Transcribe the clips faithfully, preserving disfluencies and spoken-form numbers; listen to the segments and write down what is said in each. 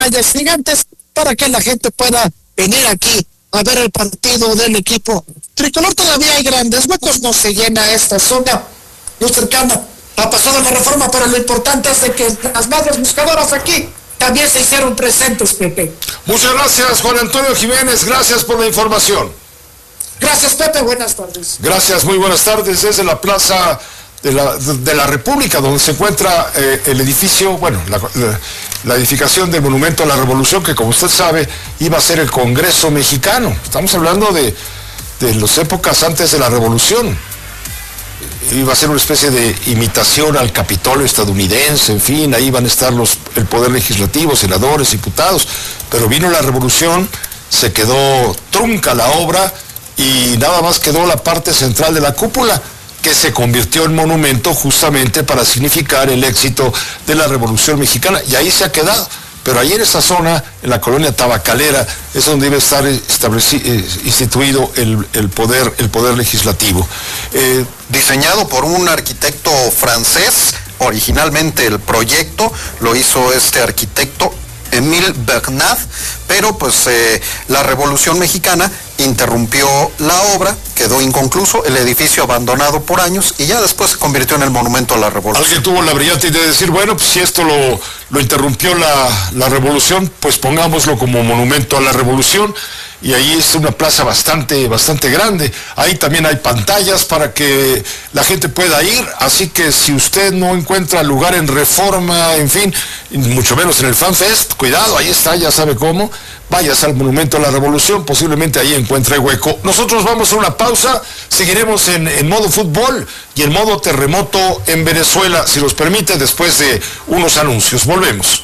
pantallas gigantes para que la gente pueda venir aquí a ver el partido del equipo tricolor. Todavía hay grandes huecos, no se llena esta zona muy cercana. Ha pasado la reforma, pero lo importante es de que las madres buscadoras aquí también se hicieron presentes, Pepe. Muchas gracias, Juan Antonio Jiménez, gracias por la información. Gracias, Pepe, buenas tardes. Gracias, muy buenas tardes, desde la Plaza de la, de la República, donde se encuentra eh, el edificio, bueno, la, la, la edificación del Monumento a la Revolución, que como usted sabe, iba a ser el Congreso Mexicano. Estamos hablando de, de las épocas antes de la Revolución. Iba a ser una especie de imitación al Capitolio estadounidense, en fin, ahí van a estar los, el Poder Legislativo, senadores, diputados, pero vino la Revolución, se quedó trunca la obra y nada más quedó la parte central de la cúpula, que se convirtió en monumento justamente para significar el éxito de la Revolución Mexicana, y ahí se ha quedado. Pero ahí en esa zona, en la colonia tabacalera, es donde debe estar establecido, instituido el, el, poder, el poder legislativo. Eh, diseñado por un arquitecto francés, originalmente el proyecto lo hizo este arquitecto Émile Bernard, pero pues eh, la Revolución Mexicana interrumpió la obra, quedó inconcluso, el edificio abandonado por años y ya después se convirtió en el Monumento a la Revolución. Alguien tuvo la brillante idea de decir, bueno, pues si esto lo, lo interrumpió la, la Revolución, pues pongámoslo como Monumento a la Revolución. Y ahí es una plaza bastante, bastante grande. Ahí también hay pantallas para que la gente pueda ir, así que si usted no encuentra lugar en Reforma, en fin, mucho menos en el FanFest, cuidado, ahí está, ya sabe cómo, vayas al Monumento a la Revolución, posiblemente ahí encuentre hueco. Nosotros vamos a una pausa, seguiremos en, en modo fútbol y en modo terremoto en Venezuela, si nos permite, después de unos anuncios. Volvemos.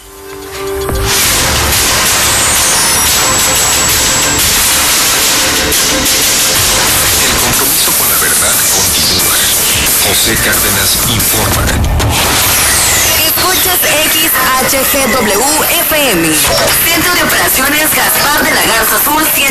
José Cárdenas informa. Escuchas X H G W F M. Centro de Operaciones Gaspar de la Garza Azul